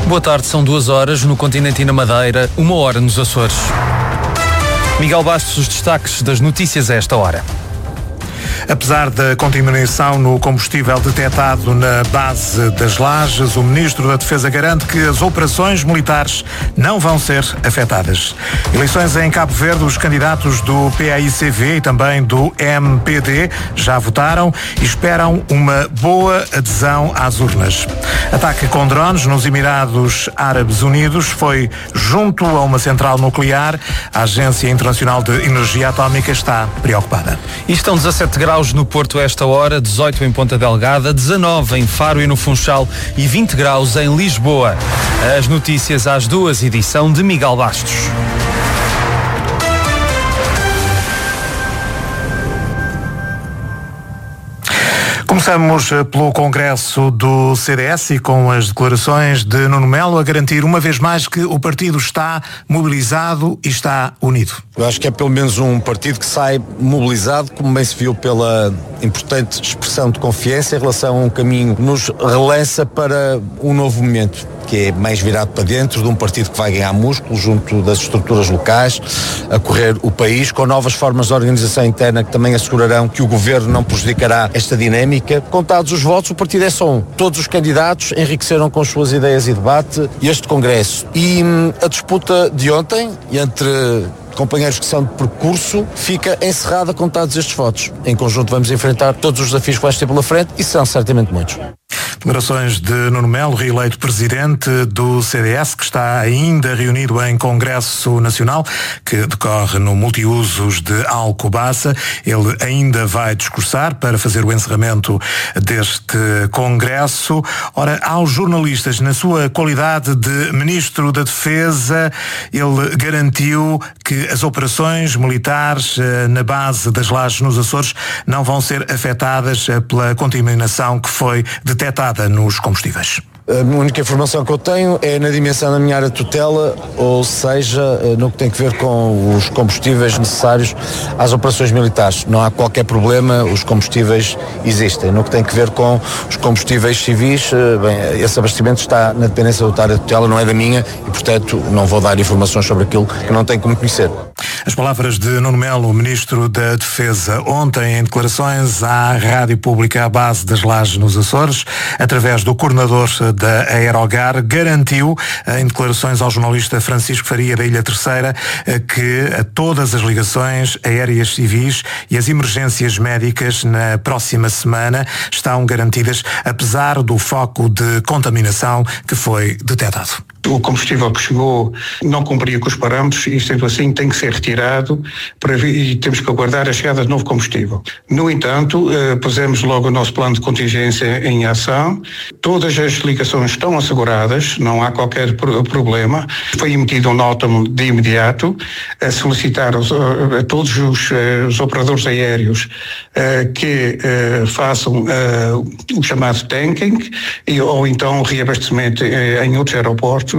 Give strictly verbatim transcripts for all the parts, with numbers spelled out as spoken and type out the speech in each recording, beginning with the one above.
Boa tarde, são duas horas no continente e na Madeira, uma hora nos Açores. Miguel Bastos, os destaques das notícias a esta hora. Apesar da contaminação no combustível detectado na base das Lajes, o Ministro da Defesa garante que as operações militares não vão ser afetadas. Eleições em Cabo Verde, os candidatos do P A I C V e também do M P D já votaram e esperam uma boa adesão às urnas. Ataque com drones nos Emirados Árabes Unidos foi junto a uma central nuclear. A Agência Internacional de Energia Atómica está preocupada. E estão dezassete graus no Porto a esta hora, dezoito em Ponta Delgada, dezanove em Faro e no Funchal e vinte graus em Lisboa. As notícias às duas, edição de Miguel Bastos. Começamos pelo Congresso do C D S e com as declarações de Nuno Melo a garantir uma vez mais que o partido está mobilizado e está unido. Eu acho que é pelo menos um partido que sai mobilizado, como bem se viu pela importante expressão de confiança em relação a um caminho que nos relança para um novo momento, que é mais virado para dentro de um partido que vai ganhar músculo junto das estruturas locais, a correr o país, com novas formas de organização interna que também assegurarão que o governo não prejudicará esta dinâmica. Contados os votos, o partido é só um. Todos os candidatos enriqueceram com as suas ideias e debate este Congresso. E hum, a disputa de ontem, entre companheiros que são de percurso, fica encerrada contados estes votos. Em conjunto vamos enfrentar todos os desafios que vais ter pela frente e serão certamente muitos. Declarações de Nuno Melo, reeleito presidente do C D S, que está ainda reunido em Congresso Nacional, que decorre no Multiusos de Alcobaça. Ele ainda vai discursar para fazer o encerramento deste Congresso. Ora, aos jornalistas, na sua qualidade de Ministro da Defesa, ele garantiu que as operações militares na base das Lajes nos Açores não vão ser afetadas pela contaminação que foi detectada nos combustíveis. A única informação que eu tenho é na dimensão da minha área de tutela, ou seja, no que tem que ver com os combustíveis necessários às operações militares. Não há qualquer problema, os combustíveis existem. No que tem que ver com os combustíveis civis, bem, esse abastecimento está na dependência da área de tutela, não é da minha, e portanto não vou dar informações sobre aquilo que não tenho como conhecer. As palavras de Nuno Melo, Ministro da Defesa, ontem em declarações à Rádio Pública à base das Lajes nos Açores, através do coordenador da Aerogar, garantiu em declarações ao jornalista Francisco Faria da Ilha Terceira que todas as ligações aéreas civis e as emergências médicas na próxima semana estão garantidas, apesar do foco de contaminação que foi detectado. O combustível que chegou não cumpria com os parâmetros e, sendo assim, tem que ser retirado para, e temos que aguardar a chegada de novo combustível. No entanto, eh, pusemos logo o nosso plano de contingência em ação. Todas as ligações estão asseguradas, não há qualquer pro- problema. Foi emitido um nótamo de imediato a solicitar aos, a todos os, os operadores aéreos eh, que eh, façam eh, o chamado tanking e, ou então reabastecimento eh, em outros aeroportos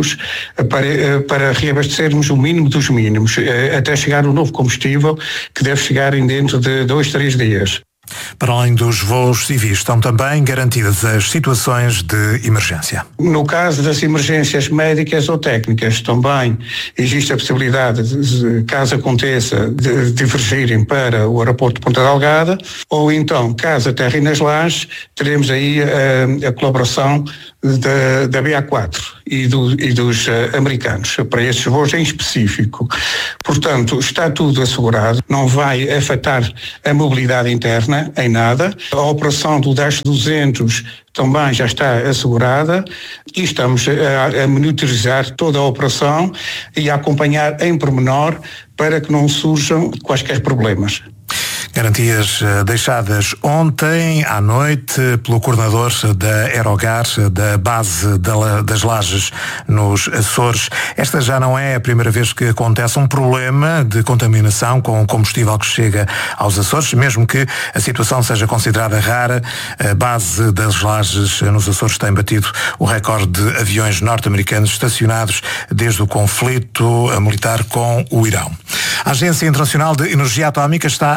Para, para reabastecermos o mínimo dos mínimos, até chegar o novo combustível, que deve chegar em dentro de dois, três dias. Para além dos voos civis, estão também garantidas as situações de emergência. No caso das emergências médicas ou técnicas, também existe a possibilidade, de, caso aconteça, de divergirem para o aeroporto de Ponta Delgada, ou então, caso aterrem nas Lajes, teremos aí a, a colaboração da, da B A quatro e, do, e dos uh, americanos, para estes voos em específico. Portanto, está tudo assegurado, não vai afetar a mobilidade interna em nada. A operação do Dash duzentos também já está assegurada e estamos a, a monitorizar toda a operação e a acompanhar em pormenor para que não surjam quaisquer problemas. Garantias deixadas ontem à noite pelo coordenador da Aerogar, da base das Lajes nos Açores. Esta já não é a primeira vez que acontece um problema de contaminação com o combustível que chega aos Açores, mesmo que a situação seja considerada rara. A base das Lajes nos Açores tem batido o recorde de aviões norte-americanos estacionados desde o conflito militar com o Irão. A Agência Internacional de Energia Atómica está a monitorar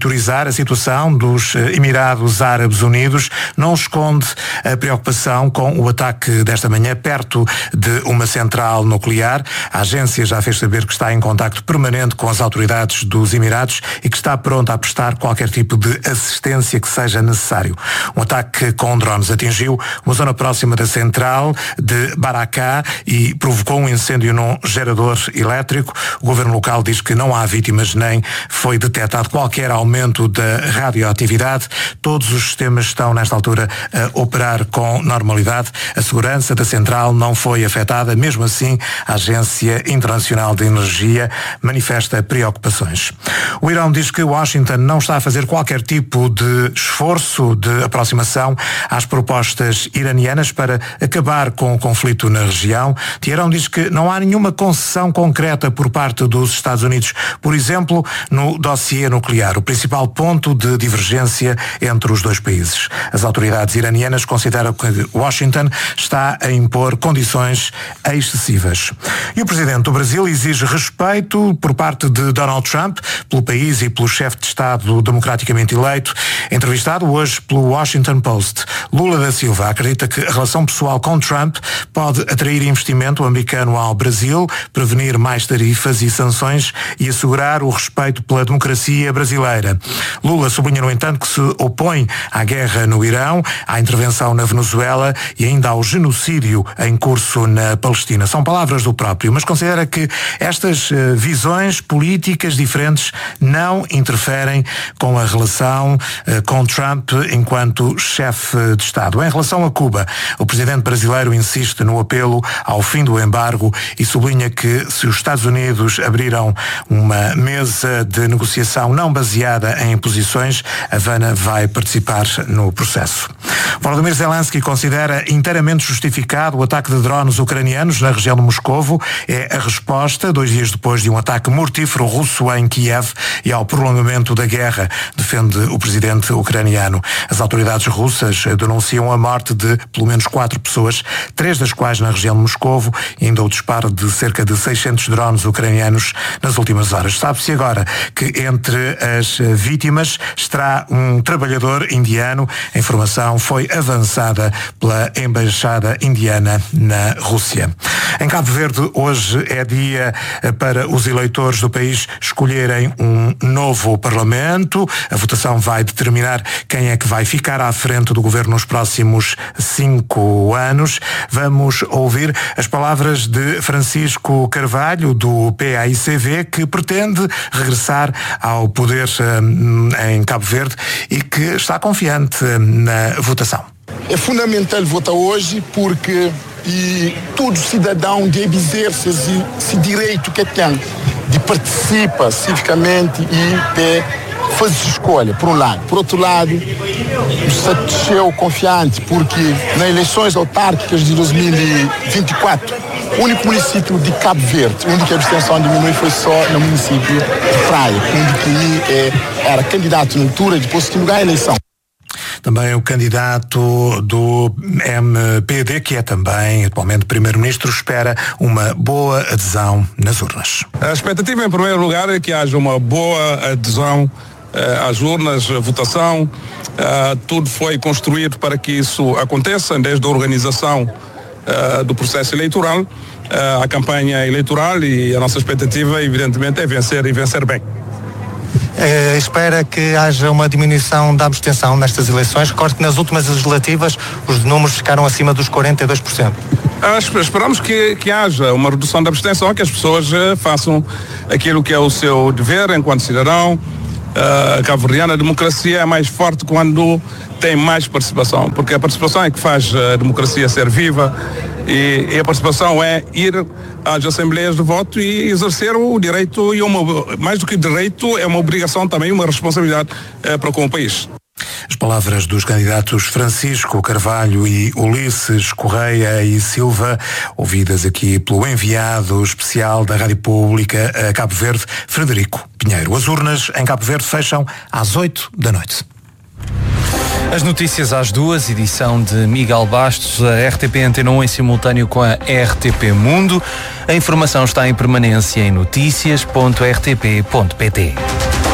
monitorizar a situação dos Emirados Árabes Unidos, não esconde a preocupação com o ataque desta manhã perto de uma central nuclear. A agência já fez saber que está em contacto permanente com as autoridades dos Emirados e que está pronta a prestar qualquer tipo de assistência que seja necessário. Um ataque com drones atingiu uma zona próxima da central de Baracá e provocou um incêndio num gerador elétrico. O governo local diz que não há vítimas nem foi detectado qualquer aumento da radioatividade. Todos os sistemas estão nesta altura a operar com normalidade. A segurança da central não foi afetada. Mesmo assim, a Agência Internacional de Energia manifesta preocupações. O Irão diz que Washington não está a fazer qualquer tipo de esforço de aproximação às propostas iranianas para acabar com o conflito na região. Teherão diz que não há nenhuma concessão concreta por parte dos Estados Unidos, por exemplo, no dossiê nuclear, o principal ponto de divergência entre os dois países. As autoridades iranianas consideram que Washington está a impor condições excessivas. E o presidente do Brasil exige respeito por parte de Donald Trump pelo país e pelo chefe de Estado democraticamente eleito. Entrevistado hoje pelo Washington Post, Lula da Silva acredita que a relação pessoal com Trump pode atrair investimento americano ao Brasil, prevenir mais tarifas e sanções e assegurar o respeito pela democracia brasileira. Lula sublinha, no entanto, que se opõe à guerra no Irão, à intervenção na Venezuela e ainda ao genocídio em curso na Palestina. São palavras do próprio, mas considera que estas uh, visões políticas diferentes não interferem com a relação uh, com Trump enquanto chefe de Estado. Em relação a Cuba, o presidente brasileiro insiste no apelo ao fim do embargo e sublinha que se os Estados Unidos abriram uma mesa de negociação não baseada em imposições, Havana vai participar no processo. Volodymyr Zelensky considera inteiramente justificado o ataque de drones ucranianos na região de Moscovo. É a resposta, dois dias depois de um ataque mortífero russo em Kiev e ao prolongamento da guerra, defende o presidente ucraniano. As autoridades russas denunciam a morte de pelo menos quatro pessoas, três das quais na região de Moscovo, e ainda o disparo de cerca de seiscentos drones ucranianos nas últimas horas. Sabe-se agora que entre as vítimas estará um trabalhador indiano. A informação foi avançada pela Embaixada Indiana na Rússia. Em Cabo Verde, hoje é dia para os eleitores do país escolherem um novo Parlamento. A votação vai determinar quem é que vai ficar à frente do governo nos próximos cinco anos. Vamos ouvir as palavras de Francisco Carvalho, do P A I C V, que pretende regressar ao poder um, em Cabo Verde e que está confiante na votação. É fundamental votar hoje porque e todo cidadão deve exercer esse, esse direito que tem de participar civicamente e de fazer escolha, por um lado. Por outro lado, satisfeito confiante porque nas eleições autárquicas de dois mil e vinte e quatro, o único município de Cabo Verde, onde a abstenção diminuiu foi só no município de Praia, onde que é, era candidato na altura e depois que lugar a eleição. Também o candidato do M P D, que é também atualmente primeiro-ministro, espera uma boa adesão nas urnas. A expectativa, em primeiro lugar, é que haja uma boa adesão uh, às urnas, a votação. Uh, tudo foi construído para que isso aconteça, desde a organização uh, do processo eleitoral, uh, a campanha eleitoral, e a nossa expectativa, evidentemente, é vencer e vencer bem. Uh, espera que haja uma diminuição da abstenção nestas eleições. Recordo que nas últimas legislativas os números ficaram acima dos quarenta e dois por cento. Uh, esperamos que, que haja uma redução da abstenção, que as pessoas uh, façam aquilo que é o seu dever enquanto cidadão. Uh, a cabo-verdiana, a democracia é mais forte quando tem mais participação, porque a participação é que faz a democracia ser viva e, e a participação é ir às assembleias de voto e exercer o direito, e uma, mais do que direito, é uma obrigação também, uma responsabilidade uh, para com o país. As palavras dos candidatos Francisco Carvalho e Ulisses Correia e Silva, ouvidas aqui pelo enviado especial da Rádio Pública a Cabo Verde, Frederico Pinheiro. As urnas em Cabo Verde fecham às oito da noite. As notícias às duas, edição de Miguel Bastos, a R T P Antena um em simultâneo com a R T P Mundo. A informação está em permanência em noticias ponto r t p ponto p t.